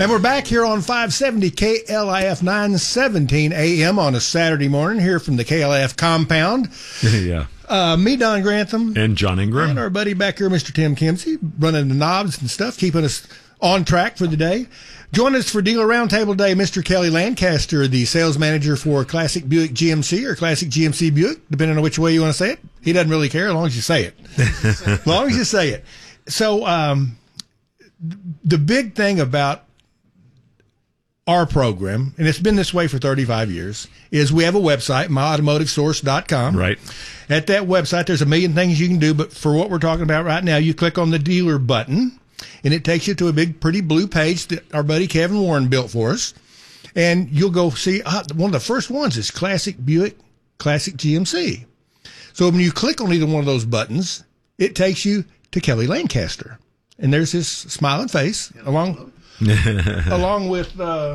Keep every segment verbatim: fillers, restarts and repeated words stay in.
And we're back here on five seventy K L I F nine seventeen A M on a Saturday morning here from the K L I F compound. Yeah. Uh, me, Don Grantham. And John Ingram. And our buddy back here, Mister Tim Kimsey, running the knobs and stuff, keeping us on track for the day. Join us for Dealer Roundtable Day, Mister Kelly Lancaster, the sales manager for Classic Buick G M C or Classic G M C Buick, depending on which way you want to say it. He doesn't really care as long as you say it. As long as you say it. So um, the big thing about our program, and it's been this way for thirty-five years, is we have a website, my automotive source dot com. Right. At that website, there's a million things you can do, but for what we're talking about right now, you click on the dealer button, and it takes you to a big, pretty blue page that our buddy Kevin Warren built for us. And you'll go see, uh, one of the first ones is Classic Buick, Classic G M C. So when you click on either one of those buttons, it takes you to Kelly Lancaster. And there's his smiling face, along along with... Uh,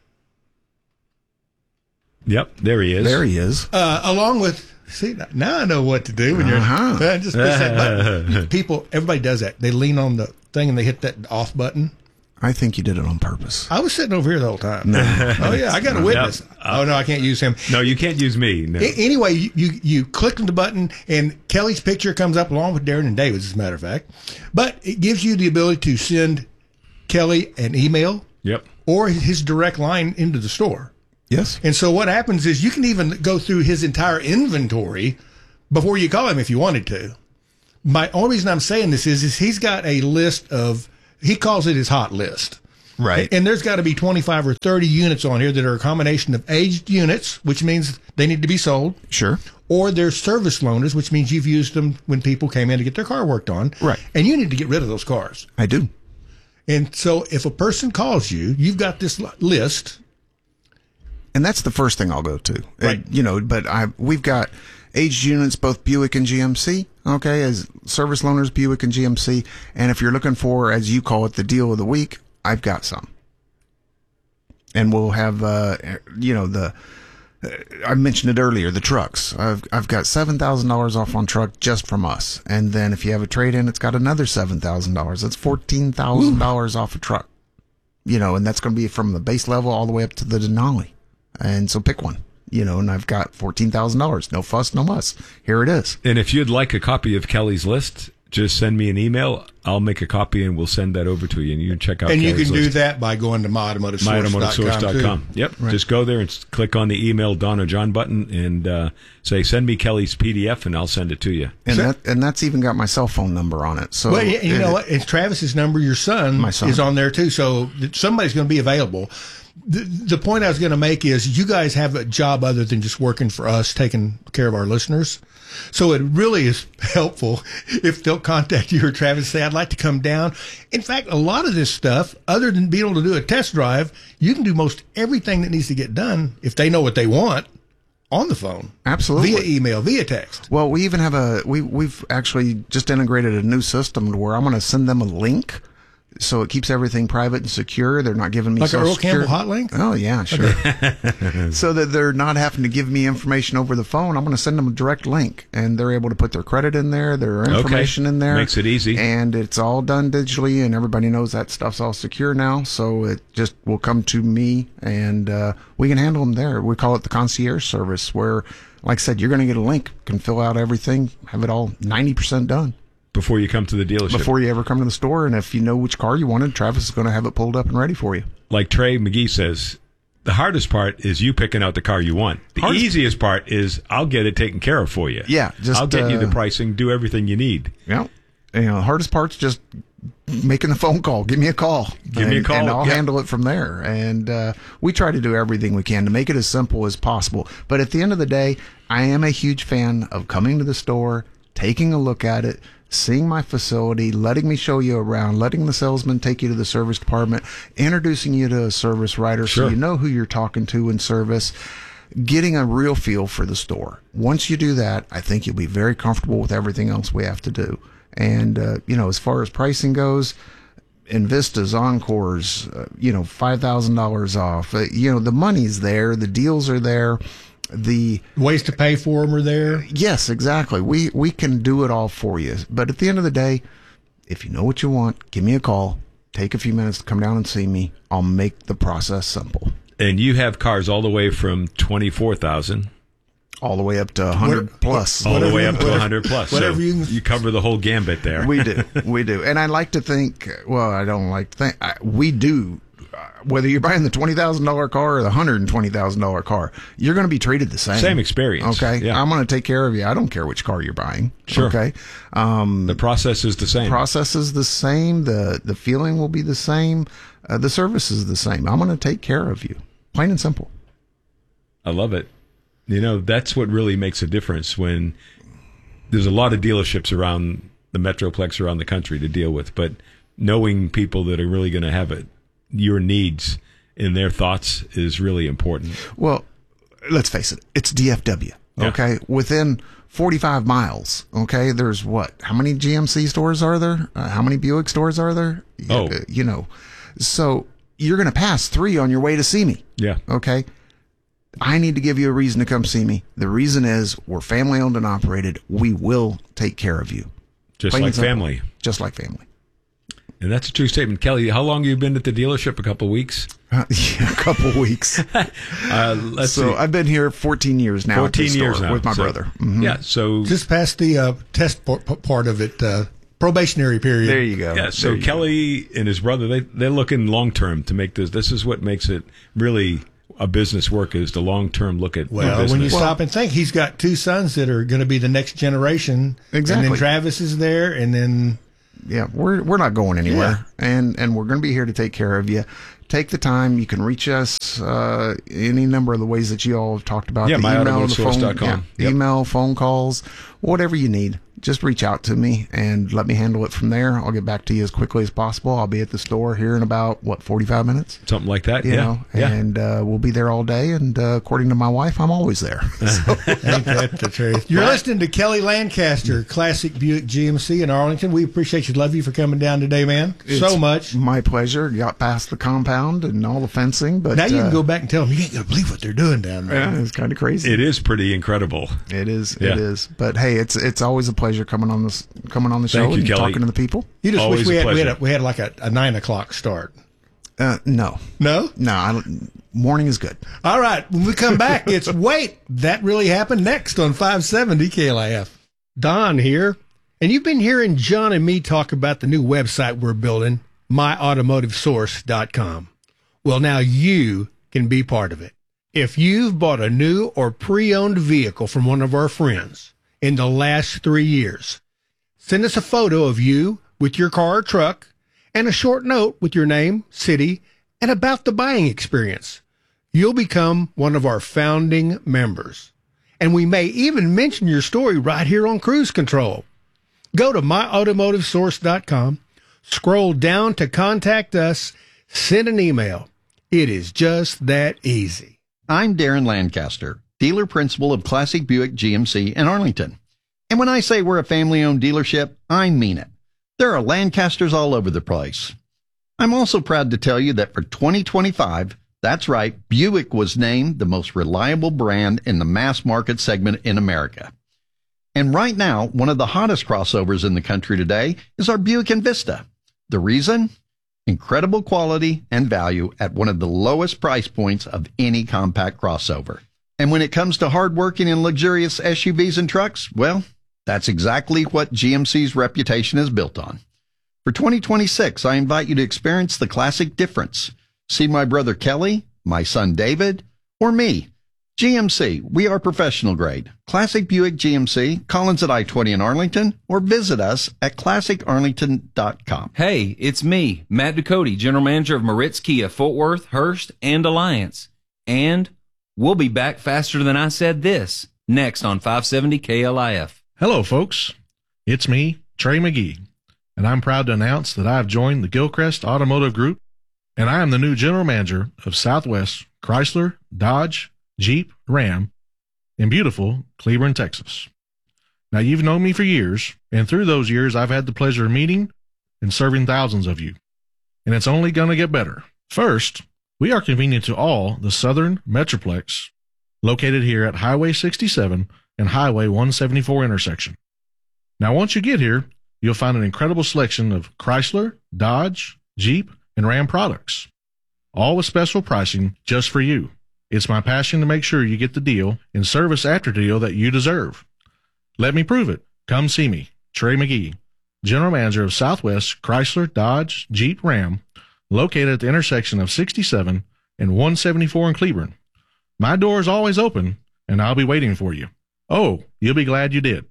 yep, there he is. There he is. Uh, along with... See, now I know what to do when you're... Uh-huh. Uh, just push that button. People, everybody does that. They lean on the thing and they hit that off button. I think you did it on purpose. I was sitting over here the whole time. No. Oh, yeah, I got a witness. Yep. Oh, no, I can't use him. No, you can't use me. No. A- anyway, you, you, you click on the button, and Kelly's picture comes up along with Darren and David's, as a matter of fact. But it gives you the ability to send Kelly an email Yep. or his direct line into the store. Yes. And so what happens is you can even go through his entire inventory before you call him if you wanted to. My only reason I'm saying this is, is he's got a list of, he calls it his hot list. Right. And there's got to be twenty-five or thirty units on here that are a combination of aged units, which means they need to be sold. Sure. Or they're service loaners, which means you've used them when people came in to get their car worked on. Right. And you need to get rid of those cars. I do. And so if a person calls you, you've got this li- list. And that's the first thing I'll go to. Right. Uh, you know, but I we've got aged units, both Buick and G M C, okay, as service loaners, Buick and G M C. And if you're looking for, as you call it, the deal of the week, I've got some. And we'll have, uh, you know, the, uh, I mentioned it earlier, the trucks. I've I've got seven thousand dollars off on truck just from us. And then if you have a trade-in, it's got another seven thousand dollars. That's fourteen thousand dollars off a truck. You know, and that's going to be from the base level all the way up to the Denali. And so pick one. You know, and I've got fourteen thousand dollars. No fuss, no muss. Here it is. And if you'd like a copy of Kelly's list, just send me an email. I'll make a copy and we'll send that over to you. And you can check out And Kelly's you can list. do that by going to my automotive source dot com. my automotive source dot com. Yep. Right. Just go there and s- click on the email Don or John button and uh, say, send me Kelly's P D F and I'll send it to you. And So- that and that's even got my cell phone number on it. So Well, you, you it- know what? It's Travis's number. Your son, My son. is on there too. So th- somebody's going to be available. The, the point I was going to make is you guys have a job other than just working for us, taking care of our listeners. So it really is helpful if they'll contact you or Travis and say, I'd like to come down. In fact, a lot of this stuff, other than being able to do a test drive, you can do most everything that needs to get done if they know what they want on the phone. Absolutely. Via email, via text. Well, we even have a we we've actually just integrated a new system where I'm going to send them a link, so it keeps everything private and secure. They're not giving me Like a Social Earl Campbell Security- hot link? Oh yeah, sure. So that they're not having to give me information over the phone. I'm going to send them a direct link, and they're able to put their credit in there, their information in there. Makes it easy. and it's all done digitally, and everybody knows that stuff's all secure now. So it just will come to me, and uh, we can handle them there. We call it the concierge service, where, like I said, you're going to get a link, can fill out everything, have it all ninety percent done Before you come to the dealership. before you ever come to the store. And if you know which car you wanted, Travis is going to have it pulled up and ready for you. Like Trey McGee says, the hardest part is you picking out the car you want. The Hardest- easiest part is I'll get it taken care of for you. Yeah, just, I'll get you the uh, pricing, do everything you need. Yeah. You know, the hardest part's just making the phone call. Give me a call. Give and, me a call. And I'll Yep. handle it from there. And uh, we try to do everything we can to make it as simple as possible. But at the end of the day, I am a huge fan of coming to the store, taking a look at it, seeing my facility, letting me show you around, letting the salesman take you to the service department, introducing you to a service writer Sure. so you know who you're talking to in service, getting a real feel for the store. Once you do that, I think you'll be very comfortable with everything else we have to do. And, uh, you know, as far as pricing goes, Invistas, Encores, uh, you know, five thousand dollars off. Uh, you know, the money's there. The deals are there. The Ways to pay for them are there. Yes, exactly. We, we can do it all for you. But at the end of the day, if you know what you want, give me a call. take a few minutes to come down and see me. I'll make the process simple. And you have cars all the way from twenty-four thousand all the way up to one hundred What- plus. all the Whatever way you- up to whatever- one hundred plus. whatever so you you, can- cover the whole gambit there. We do. We do. And I like to think, well, I don't like to think, I, we do. Uh, whether you're buying the twenty thousand dollars car or the one hundred twenty thousand dollars car, you're going to be treated the same. Same experience. Okay. Yeah. I'm going to take care of you. I don't care which car you're buying. Sure. Okay. Um, The process is the same. process is the same. The, the feeling will be the same. Uh, the service is the same. I'm going to take care of you. Plain and simple. I love it. You know, that's what really makes a difference when there's a lot of dealerships around the Metroplex around the country to deal with, but knowing people that are really going to have it, your needs and their thoughts is really important. Well, let's face it. It's D F W. Yeah. Okay. Within forty-five miles. Okay. There's what? How many G M C stores are there? Uh, how many Buick stores are there? Oh. Uh, you know, so you're going to pass three on your way to see me. Yeah. Okay. I need to give you a reason to come see me. The reason is we're family owned and operated. We will take care of you. Just Plain like and simple. family. Just like family. And that's a true statement. Kelly, how long have you been at the dealership? A couple of weeks? Uh, yeah, a couple weeks. Uh, let's so see. I've been here fourteen years now. at fourteen this years store now. with my So- brother. Mhm. Yeah. So, Just past the uh, test par- p- part of it, uh, probationary period. There you go. yeah. There So you go. Kelly and his brother, they, they're looking long term to make this. This is what makes it really a business work, is the long term look at Well, business. when you stop and think, he's got two sons that are going to be the next generation. And Exactly. then Travis is there, and then Yeah, we're we're not going anywhere, and and we're going to be here to take care of you. Take the time. You can reach us uh, any number of the ways that you all have talked about. Yeah, the my email, automotive the source phone, dot com. yeah, Yep. email, phone calls, whatever you need. Just reach out to me and let me handle it from there. I'll get back to you as quickly as possible. I'll be at the store here in about what forty-five minutes. something like that. You yeah. know, yeah. and uh, we'll be there all day. And uh, according to my wife, I'm always there. So, ain't that the truth? You're listening to Kelly Lancaster, Classic Buick G M C in Arlington. We appreciate you. Love you for coming down today, man. so it's much. My pleasure. Got past the compound and all the fencing, but Now you uh, can go back and tell them you ain't going to believe what they're doing down there. Yeah, it's kind of crazy. It is pretty incredible. It is. Yeah. It is. But hey, it's it's always a pleasure coming on this coming on the show Thank you, and Kelly. talking to the people. You just Always wish we a had, we had, pleasure. a, we had like a, a nine o'clock start. Uh, no, No? no. I don't, morning is good. All right. When we come back, it's Wait, That Really Happened next on five seventy K L I F. Don here. And you've been hearing John and me talk about the new website we're building, my automotive source dot com. Well, now you can be part of it. If you've bought a new or pre-owned vehicle from one of our friends in the last three years, send us a photo of you with your car or truck and a short note with your name, city, and about the buying experience. You'll become one of our founding members. And we may even mention your story right here on Cruise Control. Go to my automotive source dot com, scroll down to contact us, send an email. It is just that easy. I'm Darren Lancaster, dealer principal of Classic Buick G M C in Arlington. And when I say we're a family-owned dealership, I mean it. There are Lancasters all over the place. I'm also proud to tell you that for twenty twenty-five, that's right, Buick was named the most reliable brand in the mass market segment in America. And right now, one of the hottest crossovers in the country today is our Buick Envista. The reason? Incredible quality and value at one of the lowest price points of any compact crossover. And when it comes to hardworking and luxurious S U Vs and trucks, well, that's exactly what G M C's reputation is built on. For twenty twenty-six, I invite you to experience the classic difference. See my brother Kelly, my son David, or me. G M C, we are professional grade. Classic Buick G M C, Collins at I twenty in Arlington, or visit us at classic arlington dot com. Hey, it's me, Matt Ducote, General Manager of Moritz Kia, Fort Worth, Hearst, and Alliance. And we'll be back faster than I said this, next on five seventy K L I F. Hello, folks. It's me, Trey McGee, and I'm proud to announce that I've joined the Gilchrist Automotive Group, and I am the new General Manager of Southwest Chrysler, Dodge, Jeep, Ram in beautiful Cleburne, Texas. Now, you've known me for years, and through those years, I've had the pleasure of meeting and serving thousands of you, and it's only going to get better. First, we are convenient to all the Southern Metroplex, located here at Highway sixty-seven and Highway one seventy-four intersection. Now, once you get here, you'll find an incredible selection of Chrysler, Dodge, Jeep, and Ram products. All with special pricing just for you. It's my passion to make sure you get the deal and service after deal that you deserve. Let me prove it. Come see me, Trey McGee, General Manager of Southwest Chrysler, Dodge, Jeep, Ram, located at the intersection of sixty-seven and one seventy-four in Cleburne. My door is always open, and I'll be waiting for you. Oh, you'll be glad you did.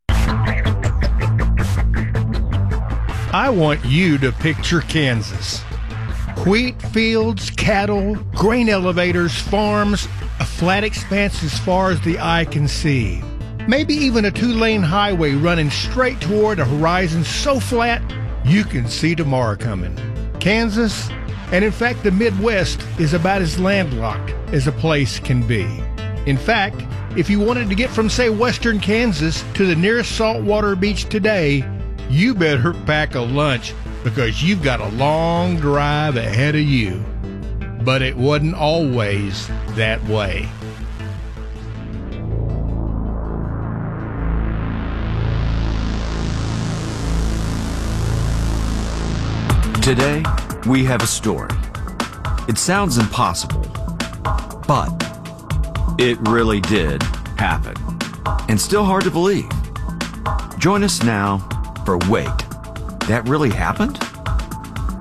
I want you to picture Kansas. Wheat fields, cattle, grain elevators, farms, a flat expanse as far as the eye can see. Maybe even a two-lane highway running straight toward a horizon so flat you can see tomorrow coming. Kansas, and in fact the Midwest, is about as landlocked as a place can be. In fact, if you wanted to get from, say, western Kansas to the nearest saltwater beach today, you better pack a lunch because you've got a long drive ahead of you. But it wasn't always that way. Today, we have a story. It sounds impossible, but it really did happen. And still hard to believe. Join us now for Wait, That Really Happened?